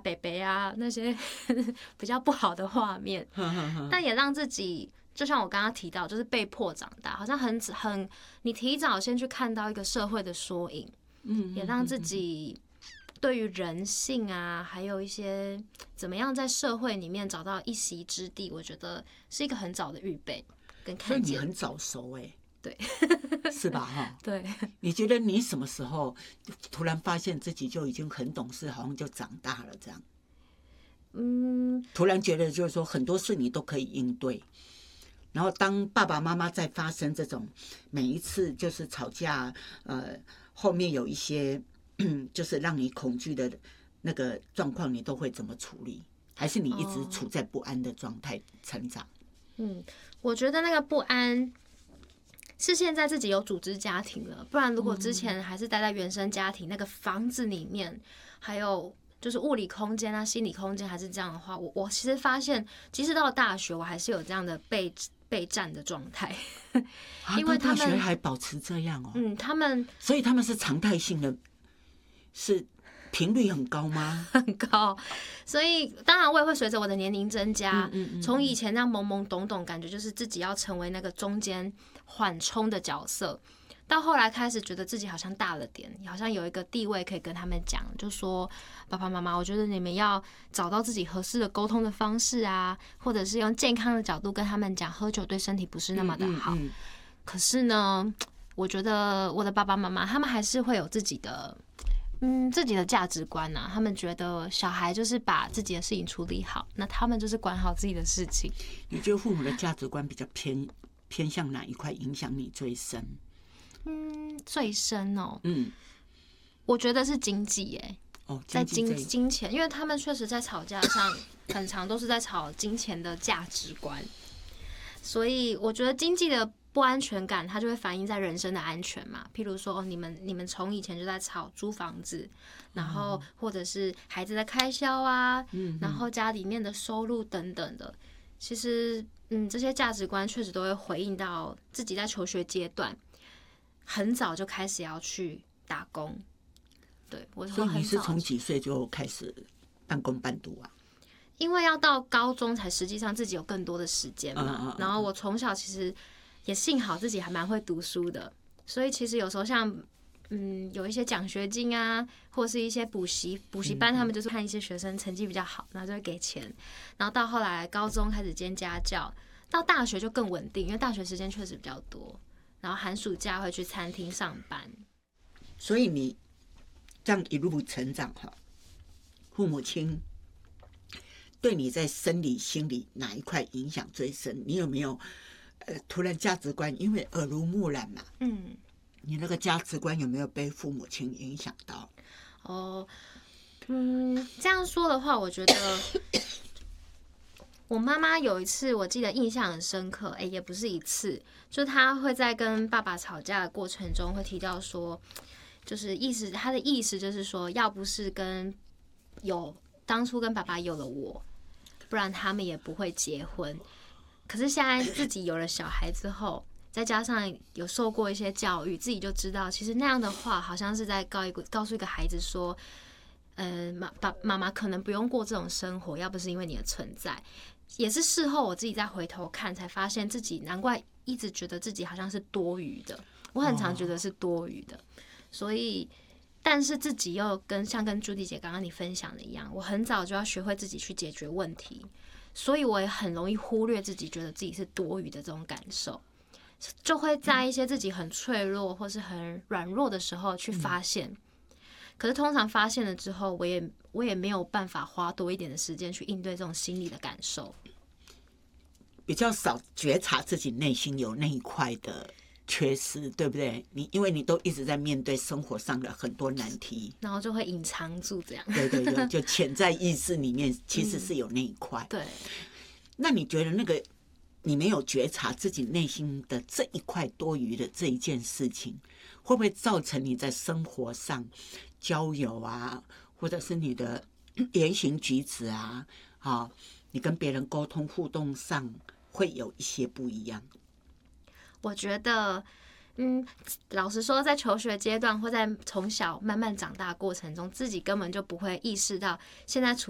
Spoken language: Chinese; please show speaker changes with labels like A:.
A: 北北啊那些比较不好的画面，但也让自己就像我刚刚提到，就是被迫长大，好像你提早先去看到一个社会的缩影，也让自己对于人性啊，还有一些怎么样在社会里面找到一席之地，我觉得是一个很早的预备跟看见。
B: 所以你很早熟
A: 对，
B: 是吧？哈，
A: 对。
B: 你觉得你什么时候突然发现自己就已经很懂事，好像就长大了这样？突然觉得就是说很多事你都可以应对。然后当爸爸妈妈在发生这种每一次就是吵架，后面有一些就是让你恐惧的那个状况，你都会怎么处理？还是你一直处在不安的状态成长？
A: 我觉得那个不安是现在自己有组织家庭了，不然如果之前还是待在原生家庭那个房子里面，还有就是物理空间啊、心理空间还是这样的话，我其实发现，即使到了大学，我还是有这样的备战的状态，因为他们
B: 大学还保持这样所以他们是常态性的，是频率很高吗？
A: 很高，所以当然我也会随着我的年龄增加，从以前那样懵懵懂懂，感觉就是自己要成为那个中间缓冲的角色，到后来开始觉得自己好像大了点，好像有一个地位可以跟他们讲，就说爸爸妈妈，我觉得你们要找到自己合适的沟通的方式啊，或者是用健康的角度跟他们讲，喝酒对身体不是那么的好。可是呢，我觉得我的爸爸妈妈他们还是会有自己的价值观啊，他们觉得小孩就是把自己的事情处理好，那他们就是管好自己的事情。
B: 你觉得父母的价值观比较偏向哪一块影响你最深？
A: 最深我觉得是经济耶。在金钱，因为他们确实在吵架上很常都是在吵金钱的价值观，所以我觉得经济的不安全感，它就会反映在人生的安全嘛。譬如说，你们从以前就在吵租房子，然后或者是孩子的开销啊，然后家里面的收入等等的。其实，这些价值观确实都会回应到自己在求学阶段，很早就开始要去打工。对，
B: 所以你是从几岁就开始半工半读啊？
A: 因为要到高中才实际上自己有更多的时间嘛。然后我从小其实也幸好自己还蛮会读书的，所以其实有时候像有一些奖学金啊，或是一些补习班，他们就是看一些学生成绩比较好，然后就会给钱。然后到后来高中开始兼家教，到大学就更稳定，因为大学时间确实比较多，然后寒暑假会去餐厅上班。
B: 所以你这样一路成长父母亲对你在生理心理哪一块影响最深？你有没有突然价值观因为耳濡目染嘛？你那个价值观有没有被父母亲影响到？
A: 这样说的话，我觉得我妈妈有一次我记得印象很深刻，也不是一次，就她会在跟爸爸吵架的过程中会提到说，就是她的意思就是说，要不是当初跟爸爸有了我，不然他们也不会结婚。可是现在自己有了小孩之后，再加上有受过一些教育，自己就知道，其实那样的话好像是在告诉一个孩子说，妈妈可能不用过这种生活，要不是因为你的存在。也是事后我自己再回头看，才发现自己难怪一直觉得自己好像是多余的。我很常觉得是多余的，所以。但是自己又像跟朱迪姐刚刚你分享的一样，我很早就要学会自己去解决问题，所以我也很容易忽略自己觉得自己是多余的这种感受，就会在一些自己很脆弱或是很软弱的时候去发现。可是通常发现了之后，我也没有办法花多一点的时间去应对这种心理的感受，
B: 比较少觉察自己内心有那一块的缺失，对不对？因为你都一直在面对生活上的很多难题，
A: 然后就会隐藏住这样。
B: 对，就潜在意识里面其实是有那一块。
A: 对。
B: 那你觉得那个你没有觉察自己内心的这一块多余的这一件事情，会不会造成你在生活上交友啊，或者是你的言行举止啊，你跟别人沟通互动上会有一些不一样？
A: 我觉得，老实说，在求学阶段或在从小慢慢长大过程中，自己根本就不会意识到现在处